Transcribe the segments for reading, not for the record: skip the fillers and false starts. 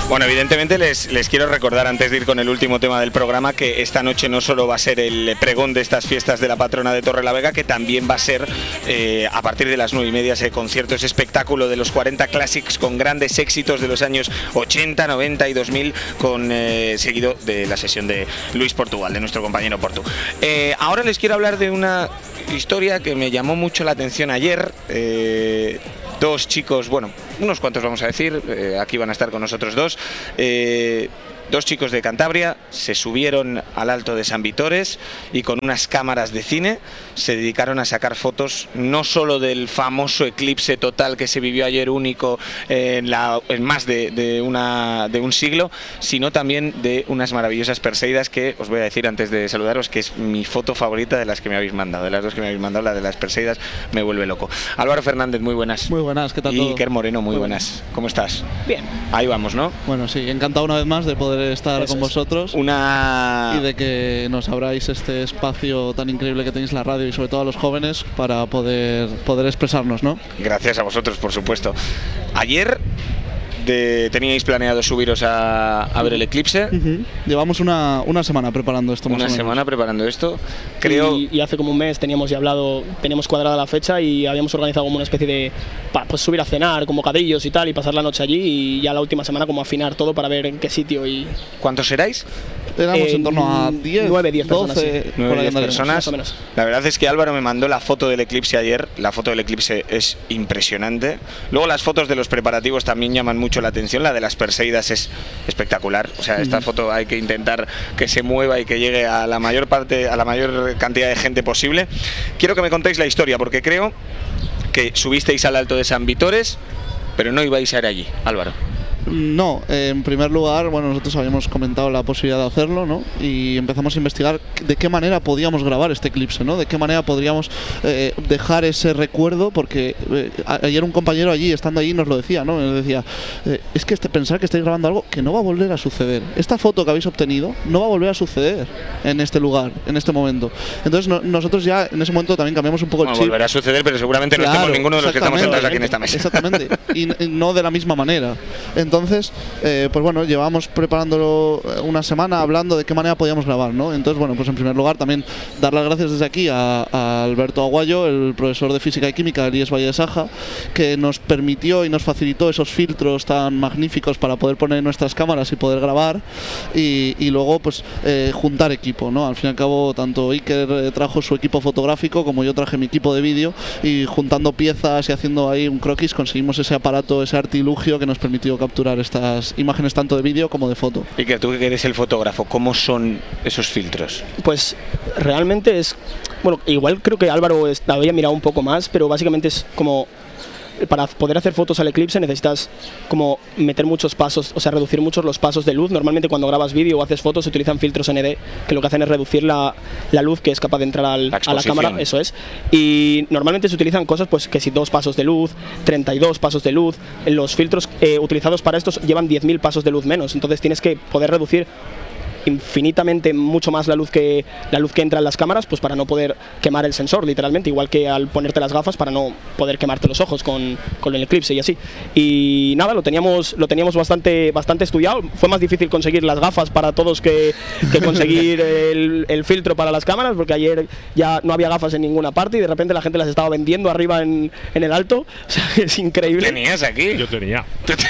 Bueno, evidentemente les quiero recordar, antes de ir con el último tema del programa, que esta noche no solo va a ser el pregón de estas fiestas de la patrona de Torrelavega, que también va a ser a partir de las 9:30 ese concierto, ese espectáculo de los 40 Classics con grandes éxitos de los años 80, 90 y 2000, seguido de la sesión de Luis Portugal, de nuestro compañero Portu. Ahora les quiero hablar de una historia que me llamó mucho la atención ayer. Dos chicos, bueno, unos cuantos vamos a decir, aquí van a estar con nosotros dos. Dos chicos de Cantabria se subieron al Alto de San Vitores y con unas cámaras de cine se dedicaron a sacar fotos no solo del famoso eclipse total que se vivió ayer, único en más de un siglo, sino también de unas maravillosas Perseidas que os voy a decir antes de saludaros que es mi foto favorita de las que me habéis mandado, de las dos que me habéis mandado. La de las Perseidas me vuelve loco. Álvaro Fernández, muy buenas. Muy buenas, ¿qué tal todo? Y Iker Moreno, muy buenas. ¿Cómo estás? Bien. Ahí vamos, ¿no? Bueno, sí, encantado una vez más de poder estar con vosotros y de que nos abráis este espacio tan increíble que tenéis la radio y sobre todo a los jóvenes para poder expresarnos, ¿no? Gracias a vosotros, por supuesto. Ayer teníais planeado subiros a ver el eclipse. Llevamos una semana preparando esto. Una semana preparando esto. Creo. Y hace como un mes teníamos cuadrada la fecha y habíamos organizado como una especie de pues subir a cenar con bocadillos y tal y pasar la noche allí, y ya la última semana como afinar todo para ver en qué sitio. Y ¿cuántos seráis? Éramos en torno a 10, 9-10 personas. 12, 9-10 personas. Más o menos. La verdad es que Álvaro me mandó la foto del eclipse ayer. La foto del eclipse es impresionante. Luego las fotos de los preparativos también llaman mucho la atención. La de las Perseidas es espectacular. O sea, esta foto hay que intentar que se mueva y que llegue a la mayor cantidad de gente posible. Quiero que me contéis la historia, porque creo que subisteis al Alto de San Vitores, pero no ibais a ir allí, Álvaro. No, en primer lugar, bueno, nosotros habíamos comentado la posibilidad de hacerlo, ¿no? Y empezamos a investigar de qué manera podíamos grabar este eclipse, ¿no? De qué manera podríamos dejar ese recuerdo, porque ayer un compañero allí, estando allí, nos lo decía, ¿no? Nos decía, es que pensar que estáis grabando algo que no va a volver a suceder. Esta foto que habéis obtenido no va a volver a suceder en este lugar, en este momento. Entonces nosotros ya en ese momento también cambiamos un poco el chip. Volverá a suceder, pero seguramente no estemos ninguno de los que estamos sentados aquí en esta mesa. Exactamente, y no de la misma manera. Entonces, pues bueno, llevábamos preparándolo una semana, hablando de qué manera podíamos grabar, ¿no? Entonces, bueno, pues en primer lugar también dar las gracias desde aquí a Alberto Aguayo, el profesor de Física y Química del IES Valle de Saja, que nos permitió y nos facilitó esos filtros tan magníficos para poder poner nuestras cámaras y poder grabar, y luego pues juntar equipo, ¿no? Al fin y al cabo, tanto Iker trajo su equipo fotográfico como yo traje mi equipo de vídeo, y juntando piezas y haciendo ahí un croquis conseguimos ese aparato, ese artilugio que nos permitió capturar estas imágenes tanto de vídeo como de foto. Y que tú que eres el fotógrafo, ¿cómo son esos filtros? Pues realmente es, bueno, igual creo que Álvaro había mirado un poco más, pero básicamente es como, para poder hacer fotos al eclipse necesitas como meter muchos pasos, o sea, reducir muchos los pasos de luz. Normalmente cuando grabas vídeo o haces fotos se utilizan filtros ND, que lo que hacen es reducir la luz que es capaz de entrar a la cámara, eso es. Y normalmente se utilizan cosas, pues que si 2 pasos de luz, 32 pasos de luz. Los filtros utilizados para estos llevan 10.000 pasos de luz menos, entonces tienes que poder reducir infinitamente mucho más la luz que entra en las cámaras, pues para no poder quemar el sensor, literalmente, igual que al ponerte las gafas para no poder quemarte los ojos con el eclipse y así. Y nada, lo teníamos bastante estudiado. Fue más difícil conseguir las gafas para todos que conseguir el filtro para las cámaras, porque ayer ya no había gafas en ninguna parte y de repente la gente las estaba vendiendo arriba en el Alto. O sea, es increíble. ¿Tenías aquí? Yo tenía.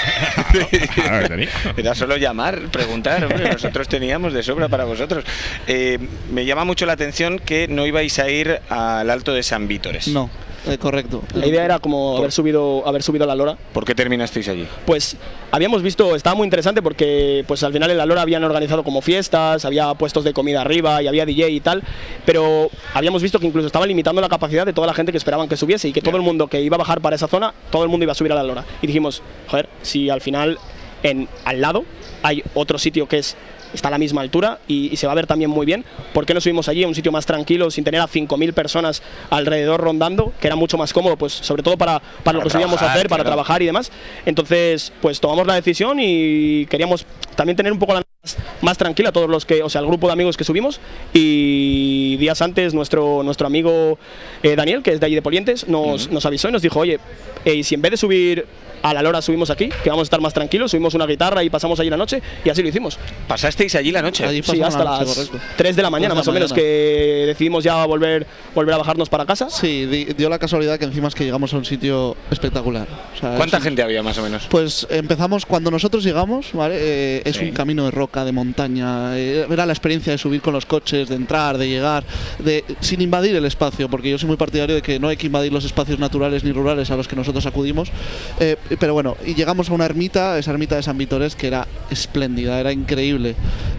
Era solo llamar, preguntar, hombre, nosotros teníamos de sobra para vosotros. Me llama mucho la atención que no ibais a ir al Alto de San Vítores. No, correcto. La idea era como haber subido a la Lora. ¿Por qué terminasteis allí? Pues habíamos visto, estaba muy interesante porque pues al final en la Lora habían organizado como fiestas, había puestos de comida arriba y había DJ y tal, pero habíamos visto que incluso estaban limitando la capacidad de toda la gente que esperaban que subiese, y que todo el mundo que iba a bajar para esa zona, todo el mundo iba a subir a la Lora. Y dijimos, joder, si al final al lado hay otro sitio que está a la misma altura y se va a ver también muy bien, ¿por qué no subimos allí a un sitio más tranquilo sin tener a 5.000 personas alrededor rondando, que era mucho más cómodo, pues sobre todo para lo que subíamos a hacer, para trabajar y demás? Entonces pues tomamos la decisión y queríamos también tener un poco la más tranquila todos los que, o sea, el grupo de amigos que subimos, y días antes nuestro amigo Daniel, que es de allí de Polientes, nos avisó y nos dijo, oye, y si en vez de subir a la Lora subimos aquí, que vamos a estar más tranquilos, subimos una guitarra y pasamos allí la noche, y así lo hicimos. ¿Pasasteis allí la noche? Allí Sí, hasta la noche, las correcto. 3 de la mañana más o menos, que decidimos ya volver a bajarnos para casa. Sí, dio la casualidad que encima es que llegamos a un sitio espectacular. O sea, ¿Cuánta gente había más o menos? Pues empezamos, cuando nosotros llegamos, ¿vale? Es un camino de roca, de montaña, era la experiencia de subir con los coches, de entrar, de llegar, sin invadir el espacio, porque yo soy muy partidario de que no hay que invadir los espacios naturales ni rurales a los que nosotros acudimos, pero bueno, y llegamos a una ermita, esa ermita de San Vitores, que era espléndida, era increíble,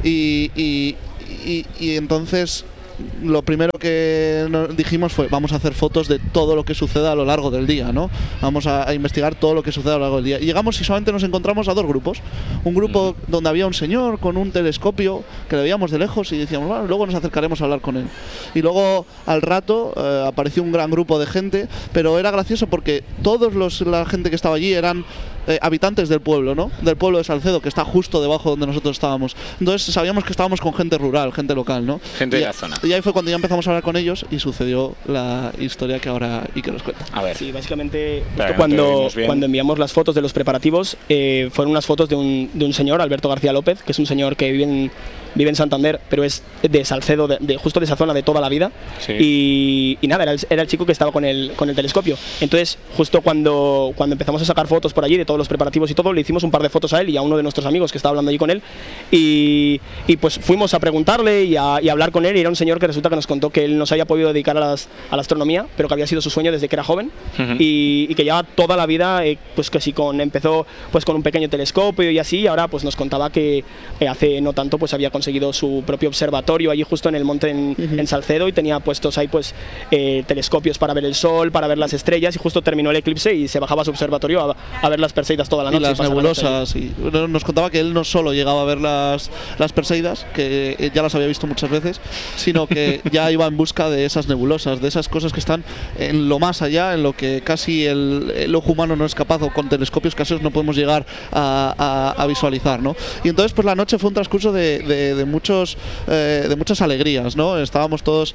y entonces lo primero que nos dijimos fue, vamos a hacer fotos de todo lo que suceda a lo largo del día, ¿no? Vamos a investigar todo lo que suceda a lo largo del día. Y llegamos y solamente nos encontramos a dos grupos. Un grupo donde había un señor con un telescopio que le veíamos de lejos y decíamos, bueno, luego nos acercaremos a hablar con él. Y luego, al rato, apareció un gran grupo de gente, pero era gracioso porque la gente que estaba allí eran habitantes del pueblo, ¿no? Del pueblo de Salcedo, que está justo debajo donde nosotros estábamos. Entonces sabíamos que estábamos con gente rural, gente local, ¿no? Gente de la zona. Y ahí fue cuando ya empezamos a hablar con ellos y sucedió la historia que ahora Iker nos cuenta. A ver. Sí, básicamente Claro, cuando enviamos las fotos de los preparativos, fueron unas fotos de un señor, Alberto García López, que es un señor que vive en Santander, pero es de Salcedo, justo de esa zona de toda la vida. Sí. Y nada, era el chico que estaba con el telescopio. Entonces, justo cuando empezamos a sacar fotos por allí de todos los preparativos y todo, le hicimos un par de fotos a él y a uno de nuestros amigos que estaba hablando allí con él. Y pues fuimos a preguntarle y a hablar con él, y era un señor que resulta que nos contó que él no se había podido dedicar a la astronomía, pero que había sido su sueño desde que era joven, y que lleva toda la vida, pues que sí, empezó pues con un pequeño telescopio y así, y ahora pues nos contaba que hace no tanto pues había conseguido su propio observatorio allí justo en el monte en Salcedo, y tenía puestos ahí pues telescopios para ver el sol, para ver las estrellas, y justo terminó el eclipse y se bajaba a su observatorio a ver las Perseidas toda la noche. Y las nebulosas. Y nos contaba que él no solo llegaba a ver las Perseidas, que ya las había visto muchas veces, sino que ya iba en busca de esas nebulosas, de esas cosas que están en lo más allá, en lo que casi el ojo humano no es capaz, o con telescopios caseros no podemos llegar a visualizar, ¿no? Y entonces pues la noche fue un transcurso de muchas alegrías, ¿no? Estábamos todos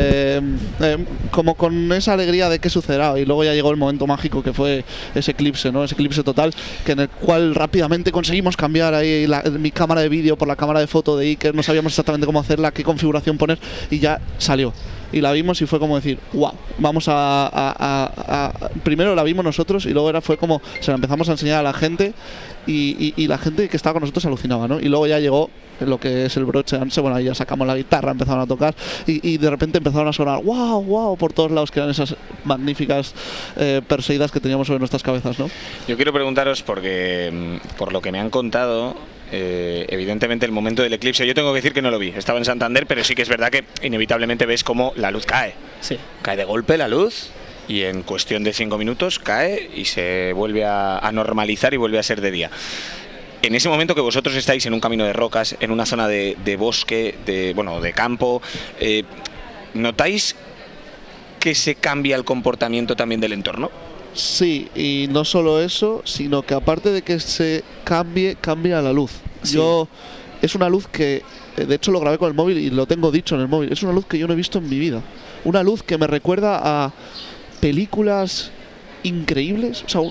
como con esa alegría de qué sucederá, y luego ya llegó el momento mágico que fue ese eclipse, ¿no? Ese eclipse total, que en el cual rápidamente conseguimos cambiar ahí mi cámara de vídeo por la cámara de foto de Iker, no sabíamos exactamente cómo hacerla, qué configuración poner, y ya salió. Y la vimos y fue como decir, wow, vamos primero la vimos nosotros y luego fue como se la empezamos a enseñar a la gente, y la gente que estaba con nosotros alucinaba, ¿no? Y luego ya llegó lo que es el broche, bueno, ahí ya sacamos la guitarra, empezaron a tocar y de repente empezaron a sonar wow, wow, por todos lados, que eran esas magníficas Perseidas que teníamos sobre nuestras cabezas, ¿no? Yo quiero preguntaros, porque por lo que me han contado, evidentemente el momento del eclipse, yo tengo que decir que no lo vi, estaba en Santander, pero sí que es verdad que inevitablemente ves cómo la luz cae. Sí. Cae de golpe la luz y en cuestión de 5 minutos cae y se vuelve a normalizar y vuelve a ser de día. En ese momento que vosotros estáis en un camino de rocas, en una zona de bosque, de campo, ¿notáis que se cambia el comportamiento también del entorno? Sí, y no solo eso, sino que aparte de que se cambia la luz. Sí. Es una luz que, de hecho lo grabé con el móvil y lo tengo dicho en el móvil, es una luz que yo no he visto en mi vida. Una luz que me recuerda a películas increíbles, o sea,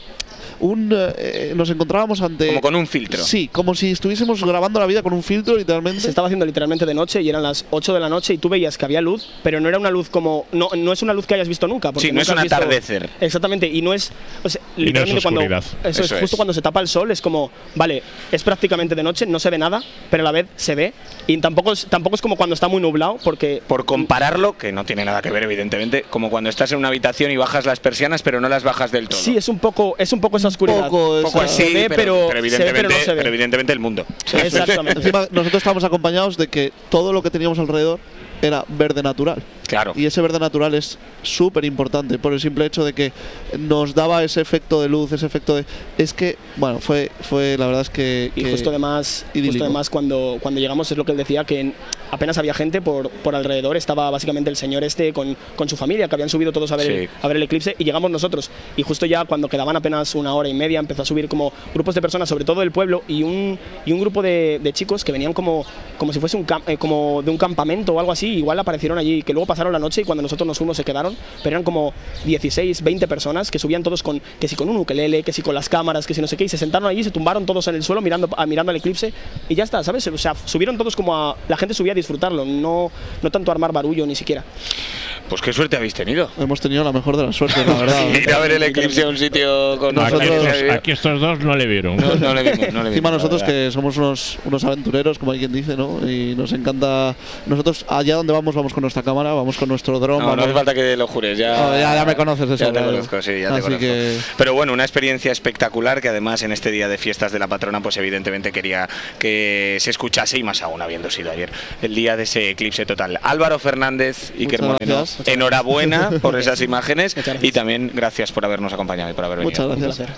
nos encontrábamos ante... Como con un filtro. Sí, como si estuviésemos grabando la vida con un filtro, literalmente. Se estaba haciendo literalmente de noche y eran las 8 de la noche y tú veías que había luz, pero no era una luz como... No es una luz que hayas visto nunca. Sí, no es un atardecer. Exactamente, y no es... O sea, literalmente no es oscuridad. Eso es justo cuando se tapa el sol, es como... Vale, es prácticamente de noche, no se ve nada, pero a la vez se ve. Y tampoco es como cuando está muy nublado, porque... Por compararlo, que no tiene nada que ver, evidentemente, como cuando estás en una habitación y bajas las persianas, pero no las bajas del todo. Sí, es un poco esa oscuridad. Poco así, se ve, pero evidentemente, no se ve. pero evidentemente el mundo. Exactamente. Encima nosotros estábamos acompañados de que todo lo que teníamos alrededor era verde natural. Claro. Y ese verde natural es súper importante por el simple hecho de que nos daba ese efecto de luz, ese efecto de... Es que, bueno, fue la verdad es que... Y justo además cuando llegamos, es lo que él decía, que apenas había gente por alrededor. Estaba básicamente el señor con su familia, que habían subido todos a ver el eclipse, y llegamos nosotros. Y justo ya cuando quedaban apenas una hora y media, empezó a subir como grupos de personas, sobre todo del pueblo, y un grupo de chicos que venían como si fuese como de un campamento o algo así. Igual aparecieron allí, que luego pasaron la noche y cuando nosotros nos fuimos se quedaron, pero eran como 16, 20 personas que subían todos que si con un ukelele, que si con las cámaras, que si no sé qué, y se sentaron allí, se tumbaron todos en el suelo mirando al eclipse y ya está, ¿sabes? O sea, subieron todos la gente subía a disfrutarlo, no tanto a armar barullo ni siquiera. Pues qué suerte habéis tenido. Hemos tenido la mejor de las suertes, la verdad. Ir a ver el eclipse a un sitio con nosotros. Aquí estos dos no le vieron. No le vimos. Encima nosotros que somos unos aventureros, como hay quien dice, ¿no? Y nos encanta. Nosotros allá donde vamos con nuestra cámara, vamos con nuestro dron. No hace falta que lo jures, ya me conoces de eso. Ya te conozco, sí, ya te conozco. Pero bueno, una experiencia espectacular que además en este día de fiestas de la patrona, pues evidentemente quería que se escuchase, y más aún habiendo sido ayer el día de ese eclipse total. Álvaro Fernández y Iker Moreno, enhorabuena por esas imágenes y también gracias por habernos acompañado y por haber venido. Muchas gracias.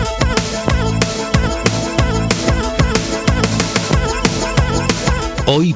Hoy